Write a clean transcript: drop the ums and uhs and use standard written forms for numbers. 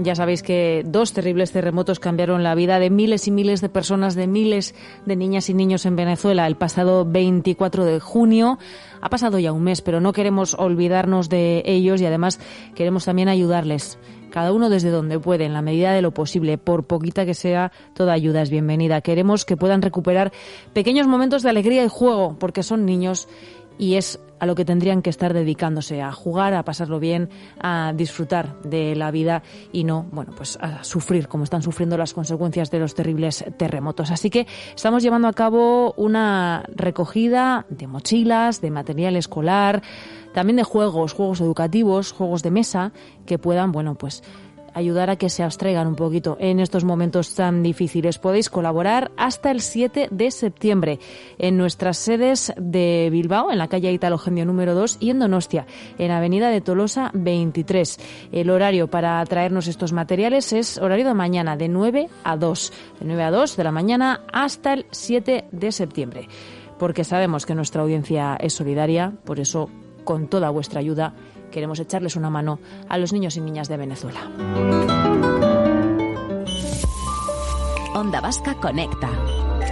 Ya sabéis que 2 terribles terremotos cambiaron la vida de miles y miles de personas, de miles de niñas y niños en Venezuela el pasado 24 de junio. Ha pasado ya un mes, pero no queremos olvidarnos de ellos y además queremos también ayudarles. Cada uno desde donde puede, en la medida de lo posible, por poquita que sea, toda ayuda es bienvenida. Queremos que puedan recuperar pequeños momentos de alegría y juego, porque son niños y es a lo que tendrían que estar dedicándose, a jugar, a pasarlo bien, a disfrutar de la vida y no, pues a sufrir como están sufriendo las consecuencias de los terribles terremotos. Así que estamos llevando a cabo una recogida de mochilas, de material escolar, también de juegos educativos, juegos de mesa que puedan, ayudar a que se abstraigan un poquito en estos momentos tan difíciles. Podéis colaborar hasta el 7 de septiembre en nuestras sedes de Bilbao, en la calle Italo Gendio número 2 y en Donostia, en Avenida de Tolosa 23. El horario para traernos estos materiales es horario de mañana, de 9 a 2. De 9 a 2 de la mañana hasta el 7 de septiembre. Porque sabemos que nuestra audiencia es solidaria, por eso, con toda vuestra ayuda, queremos echarles una mano a los niños y niñas de Venezuela. Onda Vasca Conecta.